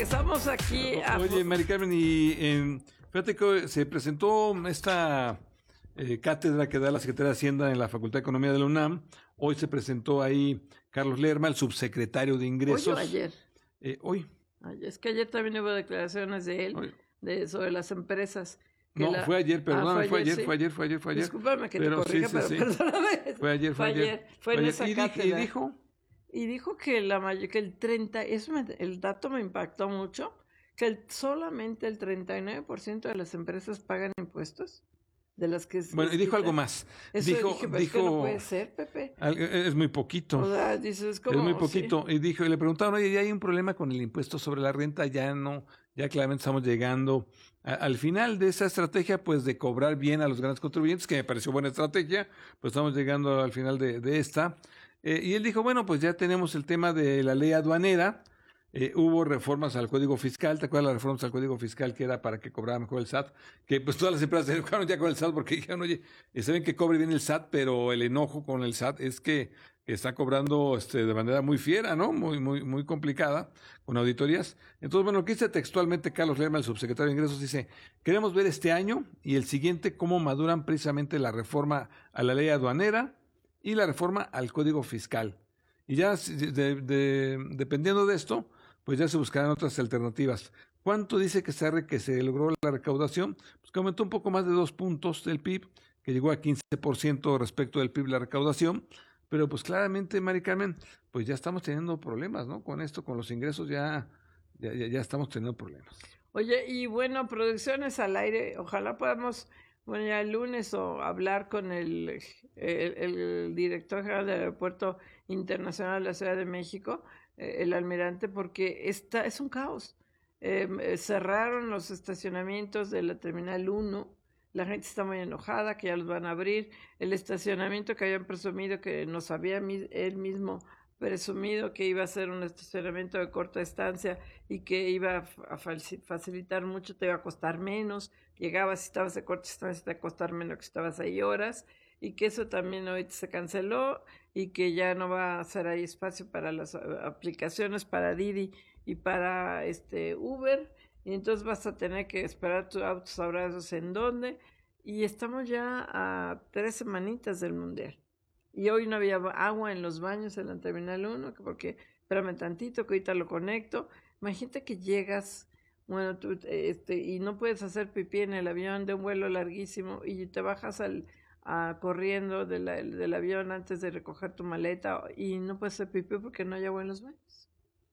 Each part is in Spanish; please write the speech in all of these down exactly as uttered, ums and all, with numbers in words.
Estamos aquí a... Oye, Mari Carmen, y eh, fíjate que se presentó esta eh, cátedra que da la Secretaría de Hacienda en la Facultad de Economía de la UNAM. Hoy se presentó ahí Carlos Lerma, el subsecretario de Ingresos. ¿Hoy o ayer? Eh, hoy. Ay, es que ayer también hubo declaraciones de él, hoy. de sobre las empresas. No, la... fue ayer, perdóname, ah, fue, ayer, sí. fue ayer, fue ayer, fue ayer. Discúlpame que pero, te corrija, sí, sí, pero sí. perdóname. Fue ayer, fue, fue ayer. Fue en ayer. esa ¿Y, cátedra. ¿Y dijo? Y dijo que la mayor, que el treinta, eso me, el dato me impactó mucho, que el, solamente el treinta y nueve por ciento de las empresas pagan impuestos. De las que bueno, y dijo algo más. Eso dijo, dije, pero dijo, es que no puede ser, Pepe. Es muy poquito. O sea, dices, es como, es muy poquito. Sí. Y dijo, y le preguntaron, oye, ya hay un problema con el impuesto sobre la renta, ya no, ya claramente estamos llegando a, al final de esa estrategia, pues de cobrar bien a los grandes contribuyentes, que me pareció buena estrategia, pues estamos llegando al final de, de esta. Eh, y él dijo, bueno, pues ya tenemos el tema de la ley aduanera. Eh, hubo reformas al Código Fiscal, ¿te acuerdas las reformas al Código Fiscal que era para que cobrara mejor el S A T? Que pues todas las empresas se enojaron ya con el S A T porque dijeron, oye, saben que cobre bien el S A T, pero el enojo con el S A T es que, que está cobrando este de manera muy fiera, ¿no? Muy, muy, muy complicada, con auditorías. Entonces, bueno, lo que dice textualmente Carlos Lerma, el subsecretario de Ingresos, dice, queremos ver este año y el siguiente cómo maduran precisamente la reforma a la ley aduanera y la reforma al Código Fiscal. Y ya, de, de, dependiendo de esto, pues ya se buscarán otras alternativas. ¿Cuánto dice que se, que se logró la recaudación? Pues que aumentó un poco más de dos puntos del P I B, que llegó a quince por ciento respecto del P I B la recaudación, pero pues claramente, Mari Carmen, pues ya estamos teniendo problemas, ¿no? Con esto, con los ingresos ya, ya, ya, ya estamos teniendo problemas. Oye, y bueno, producciones al aire, ojalá podamos, bueno, ya el lunes o hablar con el, el, el director general del Aeropuerto Internacional de la Ciudad de México, el almirante, porque está, es un caos. Eh, cerraron los estacionamientos de la Terminal uno, la gente está muy enojada que ya los van a abrir. El estacionamiento que habían presumido, que nos había él mismo presumido que iba a ser un estacionamiento de corta estancia y que iba a facilitar mucho, te iba a costar menos, llegabas si estabas de corta estancia te iba a costar menos que estabas ahí horas, y que eso también hoy se canceló y que ya no va a ser ahí espacio para las aplicaciones para Didi y para este Uber, y entonces vas a tener que esperar tus autos, abrazos en dónde, y estamos ya a tres semanitas del Mundial. Y hoy no había agua en los baños en la Terminal uno, porque espérame tantito que ahorita lo conecto. Imagínate que llegas, bueno, tú, este, y no puedes hacer pipí en el avión de un vuelo larguísimo y te bajas al a, corriendo de la, del avión antes de recoger tu maleta y no puedes hacer pipí porque no hay agua en los baños.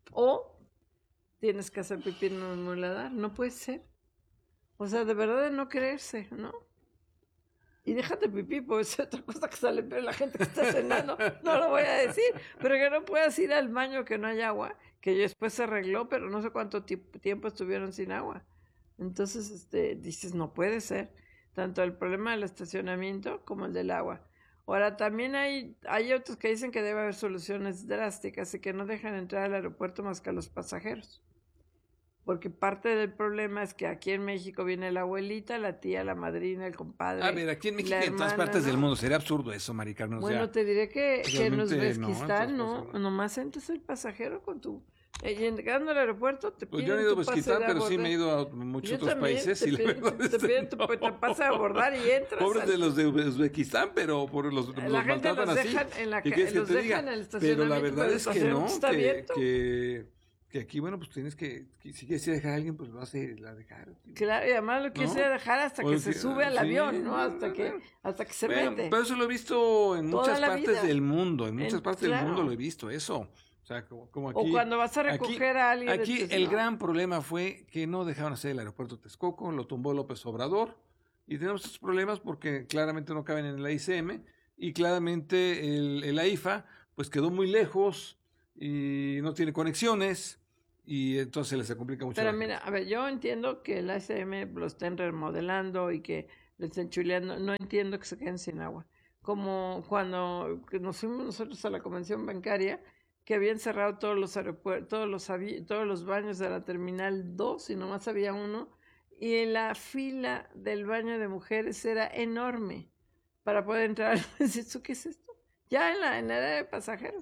O tienes que hacer pipí en un muladar, no puede ser. O sea, de verdad de no creerse, ¿no? Y déjate pipí, pues es otra cosa que sale, pero la gente que está cenando, no lo voy a decir, pero que no puedas ir al baño que no hay agua, que después se arregló, pero no sé cuánto tiempo estuvieron sin agua. Entonces, este, dices, no puede ser, tanto el problema del estacionamiento como el del agua. Ahora, también hay, hay otros que dicen que debe haber soluciones drásticas y que no dejan entrar al aeropuerto más que a los pasajeros. Porque parte del problema es que aquí en México viene la abuelita, la tía, la madrina, el compadre. A ver, aquí en México y en todas partes ¿no? del mundo. Sería absurdo eso, Mari Carmen. Bueno, o sea, te diré que, que en Uzbekistán, no, no, nomás entras el pasajero con tu... Eh, llegando al aeropuerto te pues piden yo no he ido tu a pase Uzbekistán, de pero abordar. sí me he ido a muchos yo otros países. Te y piden, la te, te piden tu te pase a abordar y entras. Pobres al... de los de Uzbekistán, pero por los, la los gente maltratan los así. dejan en la ¿Qué ca- quieres que los te dejan diga? en el Pero la estacionamiento, verdad pero es el que no, está que, abierto. que, que aquí, bueno, pues tienes que, que si quieres ir a dejar a alguien, pues vas a ir a dejar. Claro, y además lo quieres ¿no? ir a dejar hasta que, que se sube al sí, avión, ¿no? Hasta que, bueno. hasta que se Bueno, mete. pero eso lo he visto en Toda muchas la partes vida. del mundo, en muchas En- partes claro. del mundo lo he visto, eso. O sea, como, como aquí. O cuando vas a recoger aquí, a alguien, Aquí entonces, el no. gran problema fue que no dejaron hacer el aeropuerto de Texcoco, lo tumbó López Obrador, y tenemos estos problemas porque claramente no caben en el A I C M, y claramente el, el A I F A, pues quedó muy lejos, y no tiene conexiones, y entonces les se complica mucho. Pero mira, a ver, yo entiendo que el A S M lo estén remodelando y que lo estén chuleando. No entiendo que se queden sin agua. Como cuando nos fuimos nosotros a la convención bancaria, que habían cerrado todos los aeropuertos, todos los, avi- todos los baños de la Terminal dos y nomás había uno. Y en la fila del baño de mujeres era enorme para poder entrar. ¿Esto qué es esto? Ya en la, en la área de pasajeros.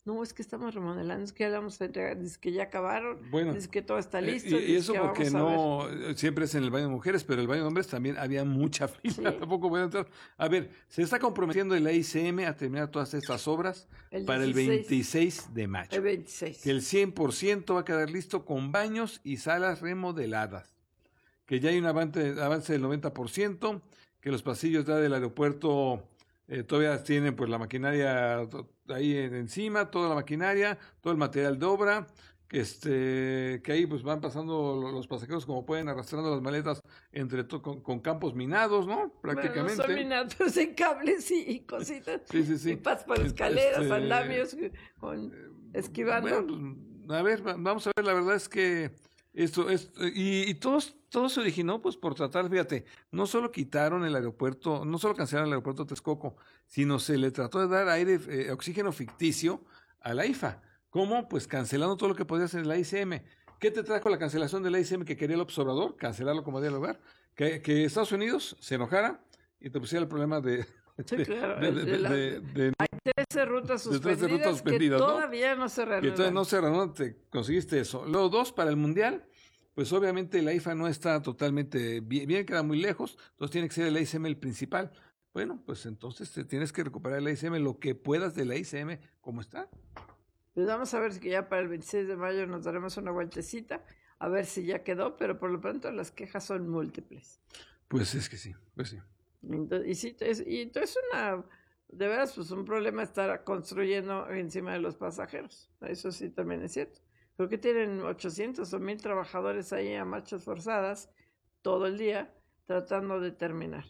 no, es que estamos remodelando, es que ya la vamos a entregar, es que ya acabaron, Bueno, es que todo está eh, listo. y, y eso que porque vamos a no, eh, siempre es en el baño de mujeres, pero el baño de hombres también había mucha fila, Sí. tampoco voy a entrar. A ver, se está comprometiendo el A I C M a terminar todas estas obras El para el dieciséis. veintiséis de El mayo, veintiséis. que el cien por ciento va a quedar listo con baños y salas remodeladas, que ya hay un avance, avance del noventa por ciento, que los pasillos ya del aeropuerto eh, todavía tienen pues la maquinaria to- ahí en- encima, toda la maquinaria, todo el material de obra, que este, que ahí pues van pasando lo- los pasajeros como pueden, arrastrando las maletas entre to- con, con campos minados, ¿no? Bueno, no son Prácticamente. minatos en cables y, y cositas. Sí, sí, Y sí. pasas por Este, escaleras, este, andamios, con, esquivando. Bueno, pues, a ver, va- vamos a ver, la verdad es que esto, es y, y todos, todo se originó pues por tratar, fíjate, no solo quitaron el aeropuerto, no solo cancelaron el aeropuerto de Texcoco, sino se le trató de dar aire, eh, oxígeno ficticio a la I F A. ¿Cómo? Pues cancelando todo lo que podía hacer el A I C M. ¿Qué te trajo la cancelación del A I C M que quería el observador? Cancelarlo como día lugar. Que, que Estados Unidos se enojara y te pusiera el problema de, Sí, de, claro. de, el- de, el- de- de trece rutas de trece suspendidas, rutas suspendidas, que ¿no? todavía no se que reanudan. entonces no se reanudó, te conseguiste eso. Luego, dos, para el Mundial, pues obviamente la I F A no está totalmente bien, bien, queda muy lejos, entonces tiene que ser el A I C M el principal. Bueno, pues entonces te tienes que recuperar el A I C M, lo que puedas del A I C M, como está. Pues vamos a ver si ya para el veintiséis de mayo nos daremos una vueltecita, a ver si ya quedó, pero por lo pronto las quejas son múltiples. Pues es que sí, pues sí. Entonces, y sí, es, y entonces una, de veras, pues un problema estar construyendo encima de los pasajeros. Eso sí también es cierto. Creo que tienen ochocientos o mil trabajadores ahí a marchas forzadas todo el día tratando de terminar.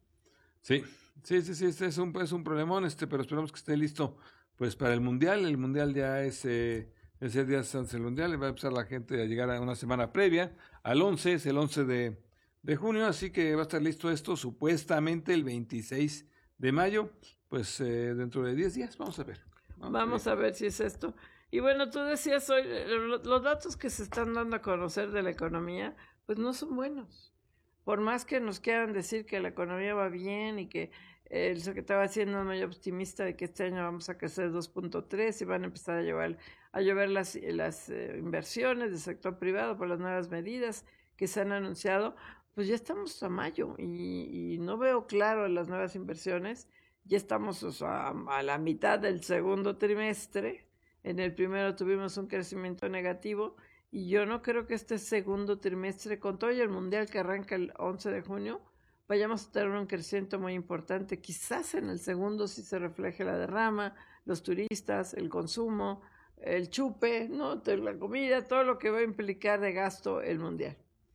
Sí, sí, sí, sí, este es un, es un problemón, este, pero esperamos que esté listo pues para el Mundial. El Mundial ya es, eh, ese día es antes del Mundial, va a empezar la gente a llegar a una semana previa, al once, es el once de, de junio, así que va a estar listo esto supuestamente el veintiséis de mayo, pues eh, dentro de diez días, vamos a ver. Vamos, Vamos a ver si es esto. Y bueno, tú decías hoy, eh, lo- los datos que se están dando a conocer de la economía, pues no son buenos. Por más que nos quieran decir que la economía va bien y que eh, el secretario Hacienda es muy optimista de que este año vamos a crecer dos punto tres y van a empezar a llevar a llover las, las eh, inversiones del sector privado por las nuevas medidas que se han anunciado, pues ya estamos a mayo y, y no veo claro las nuevas inversiones. Ya estamos, o sea, a la mitad del segundo trimestre. En el primero tuvimos un crecimiento negativo y yo no creo que este segundo trimestre, con todo y el mundial que arranca el once de junio, vayamos a tener un crecimiento muy importante. Quizás en el segundo sí se refleje la derrama, los turistas, el consumo, el chupe, ¿no? La comida, todo lo que va a implicar de gasto el mundial.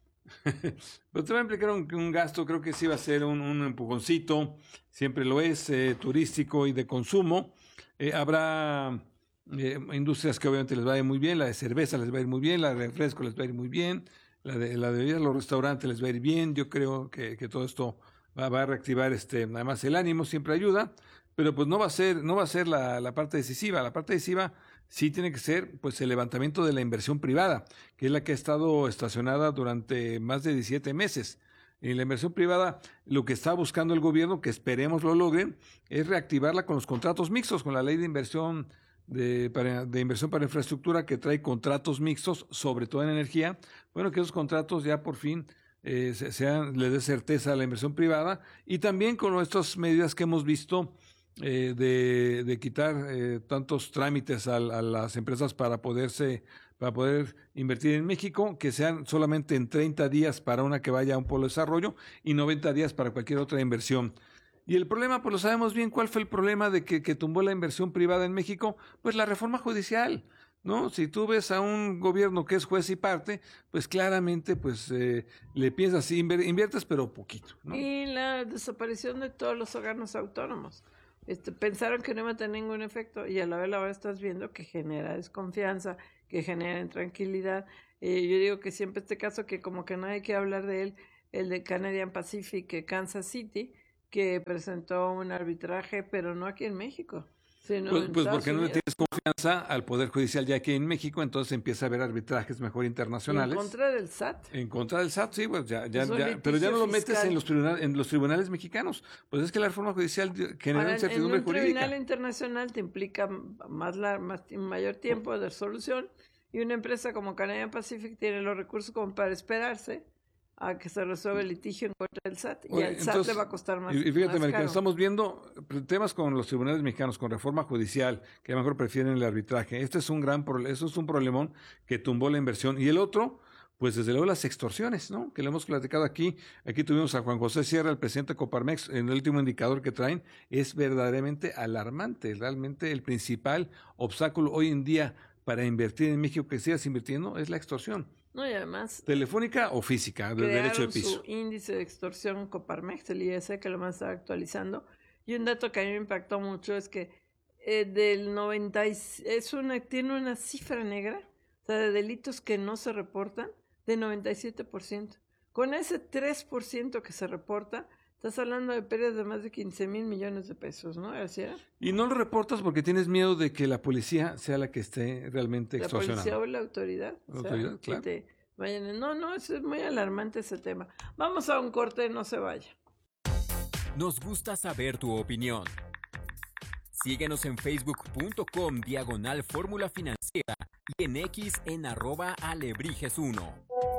Pero te va a implicar un, un gasto, creo que sí va a ser un, un empujoncito, siempre lo es, eh, turístico y de consumo. Eh, habrá eh, industrias que obviamente les va a ir muy bien, la de cerveza les va a ir muy bien, la de refresco les va a ir muy bien, la de la de bebidas, los restaurantes les va a ir bien. Yo creo que, que todo esto va, va a reactivar este, además el ánimo, siempre ayuda, pero pues no va a ser, no va a ser la, la parte decisiva. La parte decisiva sí tiene que ser pues el levantamiento de la inversión privada, que es la que ha estado estacionada durante más de diecisiete meses. En la inversión privada, lo que está buscando el gobierno, que esperemos lo logren, es reactivarla con los contratos mixtos, con la ley de inversión de, para, de inversión para infraestructura, que trae contratos mixtos, sobre todo en energía. Bueno, que esos contratos ya por fin eh, sean, le dé certeza a la inversión privada, y también con estas medidas que hemos visto eh, de, de quitar eh, tantos trámites a, a las empresas para poderse para poder invertir en México, que sean solamente en treinta días para una que vaya a un polo de desarrollo y noventa días para cualquier otra inversión. Y el problema, pues lo sabemos bien, ¿cuál fue el problema de que, que tumbó la inversión privada en México? Pues la reforma judicial, ¿no? Si tú ves a un gobierno que es juez y parte, pues claramente pues eh, le piensas, inver, inviertes pero poquito, ¿no? Y la desaparición de todos los órganos autónomos. Este, pensaron que no iba a tener ningún efecto y a la vez ahora estás viendo que genera desconfianza, que genera intranquilidad. Eh, yo digo que siempre este caso que como que no hay que hablar de él, el de Canadian Pacific, Kansas City, que presentó un arbitraje, pero no aquí en México, Sí, no, Pues, en pues Estados porque no le Unidos. tienes confianza al Poder Judicial ya aquí en México, entonces empieza a haber arbitrajes mejor Y en internacionales. contra del S A T. En contra del S A T, sí, pues ya, ya, Es un ya, pero ya no lo litigio metes fiscal. en los, tribunal, en los tribunales mexicanos. Pues es que la reforma judicial genera Ahora, en incertidumbre un jurídica. tribunal internacional te implica más, lar- más mayor tiempo de resolución y una empresa como Canadian Pacific tiene los recursos como para esperarse a que se resuelva el litigio en contra del S A T. Y Oye, al S A T entonces, le va a costar más, y, y fíjate, más Marica, caro. estamos viendo temas con los tribunales mexicanos, con reforma judicial, que a lo mejor prefieren el arbitraje. Este es un gran problema, eso es un problemón que tumbó la inversión. Y el otro, pues desde luego las extorsiones, ¿no? Que lo hemos platicado aquí. Aquí tuvimos a Juan José Sierra, el presidente de Coparmex, en el último indicador que traen, es verdaderamente alarmante. Realmente el principal obstáculo hoy en día para invertir en México, que sigas invirtiendo, es la extorsión. No, y además Telefónica o física, de derecho de crearon piso. su índice de extorsión Coparmex, el I S, que lo más está actualizando. Y un dato que a mí me impactó mucho es que eh, del noventa y, es una, tiene una cifra negra, o sea, de delitos que no se reportan, de noventa y siete por ciento. Con ese tres por ciento que se reporta, estás hablando de pérdidas de más de quince mil millones de pesos, ¿no? ¿Así era? Y no lo reportas porque tienes miedo de que la policía sea la que esté realmente La extorsionando. policía o la autoridad. La o sea, autoridad, que claro. te vayan. No, no, es muy alarmante ese tema. Vamos a un corte, no se vaya. Nos gusta saber tu opinión. Síguenos en facebook.com diagonal fórmula financiera y en X en arroba alebrijes uno.